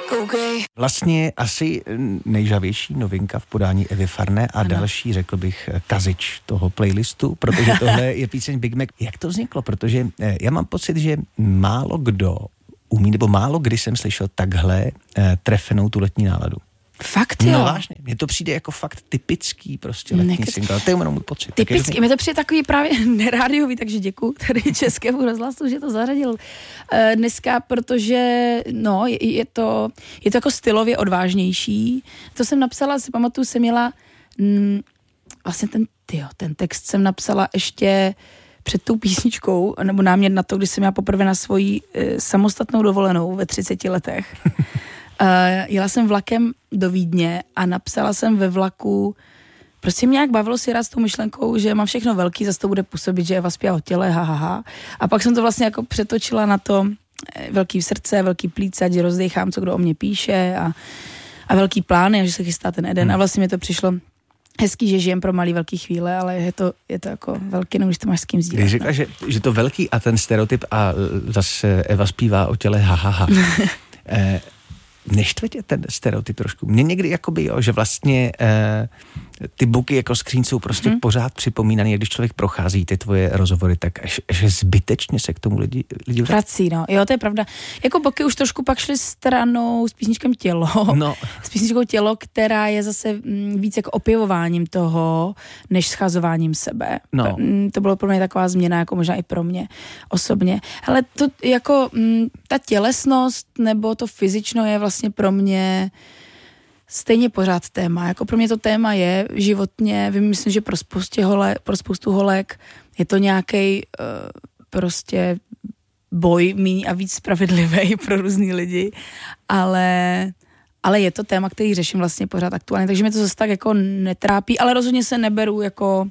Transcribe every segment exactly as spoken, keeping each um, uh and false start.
Vlastně asi nejžavější novinka v podání Evy Farné a ano. další, řekl bych, kazič toho playlistu, protože tohle je píseň Big Mac. Jak to vzniklo? Protože já mám pocit, že málo kdo umí, nebo málo kdy jsem slyšel takhle trefenou tu letní náladu. Fakt jo? No vážně, mně to přijde jako fakt typický prostě letní Nekec... single, to je jenom můj pocit. Typický, mi to přijde takový právě nerádiový, takže děkuju tady Českému rozhlasu, že to zařadil e, dneska, protože no, je, je, to, je to jako stylově odvážnější. To jsem napsala, si pamatuju, jsem měla mm, vlastně ten, tyjo, ten text jsem napsala ještě před tou písničkou, nebo námět na to, když jsem měla poprvé na svoji e, samostatnou dovolenou ve třiceti letech. Uh, jela jsem vlakem do Vídně a napsala jsem ve vlaku, prostě mě nějak bavilo si rád s tou myšlenkou, že mám všechno velký, zase to bude působit, že Eva zpívá o těle, ha, ha, ha. A pak jsem to vlastně jako přetočila na to velký v srdce, velký plíce, ať rozdechám, co kdo o mě píše a, a velký plány, a že se chystá ten Eden. Hmm. A vlastně mi to přišlo hezký, že žijem pro malý velký chvíle, ale je to, je to jako velký, no, když to máš s kým sdílet. Když řekla, že, že to velký a ten stereotyp a zase Eva zpívá o těle, ha, ha, ha. eh, Neštve tě ten stereotyp trošku? Mně někdy jakoby, jo, že vlastně eh, ty buky jako skříň jsou prostě hmm. pořád připomínaný, když člověk prochází ty tvoje rozhovory, tak až, že zbytečně se k tomu lidi, lidi vrací. No, jo, to je pravda. Jako boky už trošku pak šly stranou s písničkem Tělo. No. S písničkou Tělo, která je zase m, víc jako opěvováním toho, než schazováním sebe. No. To bylo pro mě taková změna, jako možná i pro mě osobně. Ale to jako m, ta tělesnost nebo to fyzično je vlastně pro mě stejně pořád téma. Jako pro mě to téma je životně, vím, myslím, že pro spoustu holek, pro spoustu holek je to nějaký uh, prostě boj míň a víc spravedlivý pro různý lidi, ale, ale je to téma, který řeším vlastně pořád aktuálně, takže mě to zase tak jako netrápí, ale rozhodně se neberu jako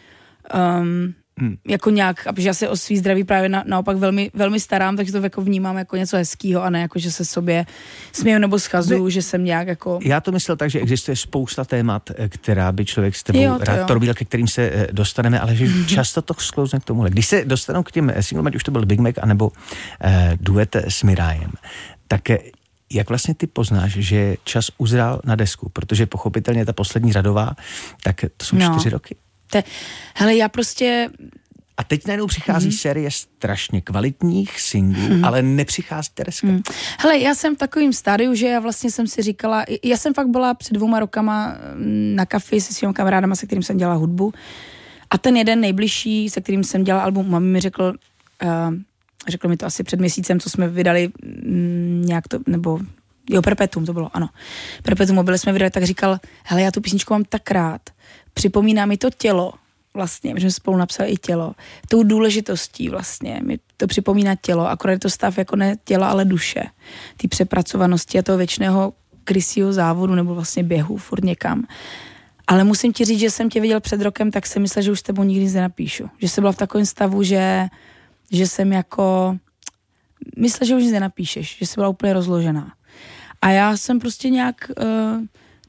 um, Hmm. jako nějak, protože já se o svý zdraví právě na, naopak velmi, velmi starám, takže to jako vnímám jako něco hezkýho a ne jako, že se sobě směju nebo schazuju, ne, že jsem nějak jako... Já to myslel tak, že existuje spousta témat, která by člověk s tebou jo, rád probíral, ke kterým se dostaneme, ale že mm-hmm. často to sklouzne k tomuhle. Když se dostanou k těm singlům, ať už to byl Big Mac, anebo eh, duet s Mirajem, tak jak vlastně ty poznáš, že čas uzrál na desku, protože pochopitelně ta poslední řadová, tak to jsou no. čtyři roky. Te, hele, já prostě... A teď najednou přichází mm-hmm. série strašně kvalitních singlů, mm-hmm. ale nepřichází Tereska. Mm. Hele, já jsem v takovým stádiu, že já vlastně jsem si říkala, já jsem fakt byla před dvouma rokama na kafi se svými kamarádama, se kterým jsem dělala hudbu. A ten jeden nejbližší, se kterým jsem dělala album, mami mi řekl, uh, řekl mi to asi před měsícem, co jsme vydali mm, nějak to, nebo... Jo, Perpetuum to bylo, ano. Perpetuum mobile jsme vydali, tak říkal, hele, já tu písničku mám tak rád. Připomíná mi to tělo, vlastně, my jsme spolu napsali i tělo. Tou důležitostí vlastně, mi to připomíná tělo, akorát je to stav jako ne těla, ale duše. Ty přepracovanosti a toho věčného krysího závodu, nebo vlastně běhu furt někam. Ale musím ti říct, že jsem tě viděl před rokem, tak jsem myslela, že už s tebou nikdy nic nenapíšu. Že jsem byla v takovém stavu, že, že jsem jako, myslela, že už nic nenapíšeš, že jsi byla úplně rozložená. A já jsem prostě nějak uh,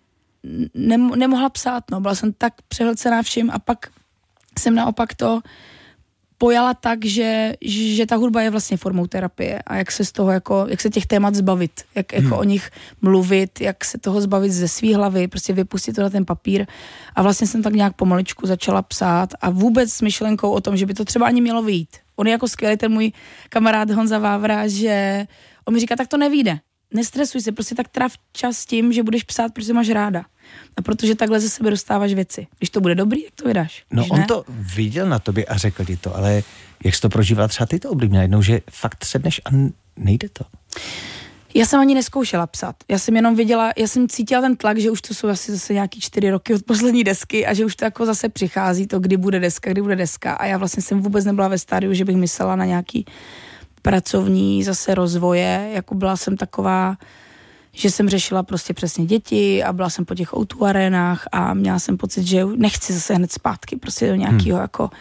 nem, nemohla psát, no. Byla jsem tak přehlcená vším a pak jsem naopak to pojala tak, že, že ta hudba je vlastně formou terapie a jak se z toho jako, jak se těch témat zbavit, jak jako hmm. o nich mluvit, jak se toho zbavit ze svý hlavy, prostě vypustit to na ten papír a vlastně jsem tak nějak pomaličku začala psát a vůbec s myšlenkou o tom, že by to třeba ani mělo vyjít. On je jako skvělý ten můj kamarád Honza Vávra, že on mi říká, tak to nevyjde. Nestresuj se, prostě tak tráv čas tím, že budeš psát, protože máš ráda. A protože takhle ze sebe dostáváš věci. Když to bude dobrý, tak to vydáš. No on ne? To viděl na tobě a řekl ti to, ale jak jsi to prožívala třeba ty to období najednou, že fakt sedneš a nejde to? Já jsem ani neskoušela psát. Já jsem jenom viděla, já jsem cítila ten tlak, že už to jsou asi zase nějaký čtyři roky od poslední desky a že už to jako zase přichází to, kdy bude deska, kdy bude deska. A já vlastně jsem vůbec nebyla ve stádiu, že bych myslela na nějaký pracovní zase rozvoje, jako byla jsem taková, že jsem řešila prostě přesně děti a byla jsem po těch ó dva arénách a měla jsem pocit, že nechci zase hned zpátky prostě do nějakého hmm. jako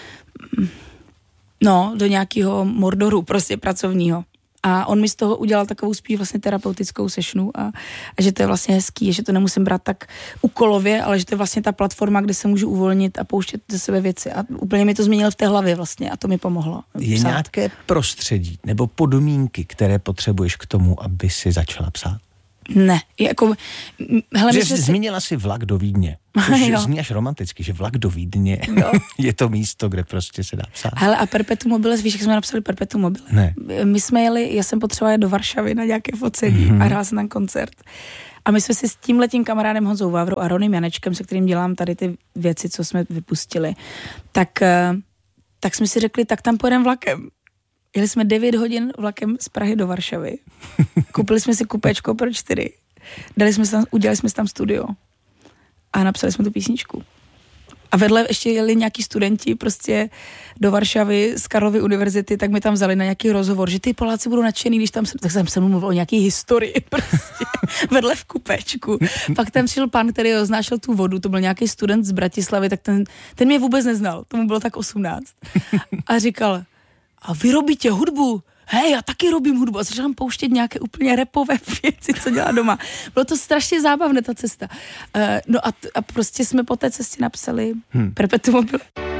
no, do nějakého mordoru prostě pracovního. A on mi z toho udělal takovou spíš vlastně terapeutickou sessionu a, a že to je vlastně hezký, že to nemusím brát tak úkolově, ale že to je vlastně ta platforma, kde se můžu uvolnit a pouštět ze sebe věci. A úplně mi to změnilo v té hlavě vlastně a to mi pomohlo. Je nějaké prostředí nebo podmínky, které potřebuješ k tomu, aby si začala psát? Ne, jako... Hele, že jsi si... zmínila si vlak do Vídně. Že zmíněš romanticky, že vlak do Vídně je to místo, kde prostě se dá psát. Hele, a Perpetuum mobile, víš, jak jsme napsali Perpetuum mobile? Ne. My jsme jeli, já jsem potřebovala jít do Varšavy na nějaké focení mm-hmm. a hrál jsem tam koncert. A my jsme si s tímhletím kamarádem Honzou Vavrou a Ronym Janečkem, se kterým dělám tady ty věci, co jsme vypustili, tak, tak jsme si řekli, tak tam pojedeme vlakem. Jeli jsme devět hodin vlakem z Prahy do Varšavy. Koupili jsme si kupéčko pro čtyři. Dali jsme tam, udělali jsme tam studio. A napsali jsme tu písničku. A vedle ještě jeli nějaký studenti prostě do Varšavy z Karlovy univerzity, tak mi tam vzali na nějaký rozhovor, že ty Poláci budou nadšený, když tam jsem, tak jsem se mluvil o nějaký historii prostě vedle v kupečku. Pak tam přišel pán, který oznášel tu vodu, to byl nějaký student z Bratislavy, tak ten, ten mě vůbec neznal, tomu bylo tak osmnáct. A říkal, a vy robíte hudbu? Hej, já taky robím hudbu. A začal tam pouštět nějaké úplně rapové věci, co dělá doma. Bylo to strašně zábavné, ta cesta. Uh, no a, t- a prostě jsme po té cestě napsali hmm. Perpetuum mobile.